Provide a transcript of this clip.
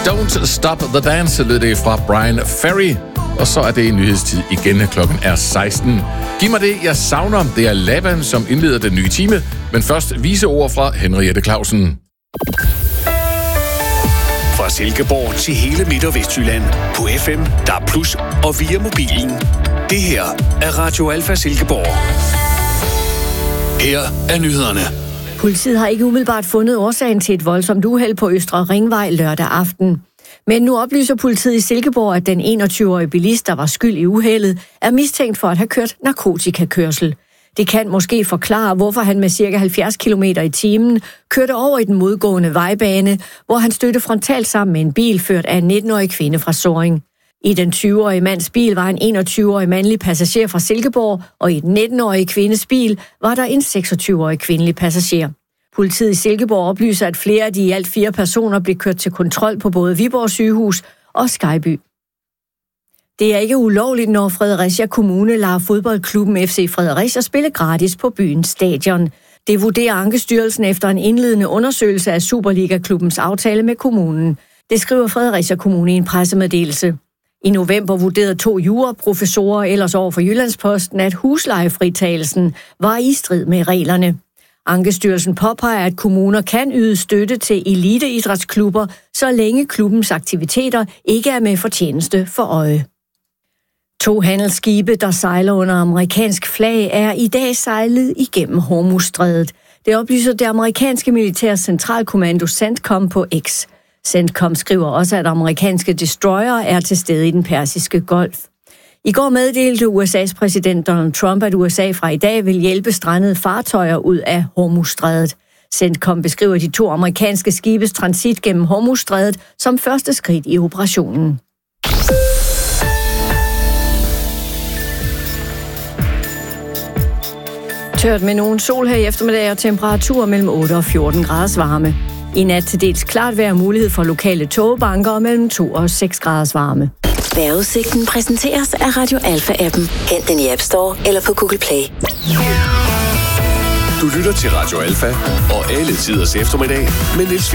Don't Stop the Dance, lød det fra Brian Ferry. Og så er det en nyhedstid igen. Klokken er 16. Giv mig det, jeg savner. Det er Lavan, som indleder den nye time. Men først vise ord fra Henriette Clausen. Fra Silkeborg til hele Midt- og Vestjylland. På FM, DAB+, og via mobilen. Det her er Radio Alfa Silkeborg. Her er nyhederne. Politiet har ikke umiddelbart fundet årsagen til et voldsomt uheld på Østre Ringvej lørdag aften. Men nu oplyser politiet i Silkeborg, at den 21-årige bilist, der var skyld i uheldet, er mistænkt for at have kørt narkotikakørsel. Det kan måske forklare, hvorfor han med ca. 70 km i timen kørte over i den modgående vejbane, hvor han stødte frontalt sammen med en bil ført af en 19-årig kvinde fra Sorring. I den 20-årige mands bil var en 21-årig mandlig passager fra Silkeborg, og i den 19-årige kvindes bil var der en 26-årig kvindelig passager. Politiet i Silkeborg oplyser, at flere af de i alt 4 personer blev kørt til kontrol på både Viborg Sygehus og Skejby. Det er ikke ulovligt, når Fredericia Kommune lader fodboldklubben FC Fredericia spille gratis på byens stadion. Det vurderer Ankestyrelsen efter en indledende undersøgelse af Superliga-klubbens aftale med kommunen. Det skriver Fredericia Kommune i en pressemeddelelse. I november vurderede 2 juraprofessorer ellers over for Jyllandsposten, at huslejefritagelsen var i strid med reglerne. Ankestyrelsen påpeger, at kommuner kan yde støtte til eliteidrætsklubber, så længe klubbens aktiviteter ikke er med fortjeneste for øje. 2 handelsskibe, der sejler under amerikansk flag, er i dag sejlet igennem Hormuzstrædet. Det oplyser det amerikanske militære centralkommando CENTCOM på X. CENTCOM skriver også, at amerikanske destroyere er til stede i den persiske golf. I går meddelte USA's præsident Donald Trump, at USA fra i dag vil hjælpe strandede fartøjer ud af Hormuzstrædet. CENTCOM beskriver de 2 amerikanske skibes transit gennem Hormuzstrædet som første skridt i operationen. Tørt med nogen sol her i eftermiddag og temperaturer mellem 8 og 14 graders varme. I nat til dels klart vejr, mulighed for lokale tågebanker og mellem 2 og 6 graders varme. Vejrudsigten præsenteres af Radio Alfa-appen. Hent den i App Store eller på Google Play. Du lytter til Radio Alfa og alle tiders eftermiddag med Niels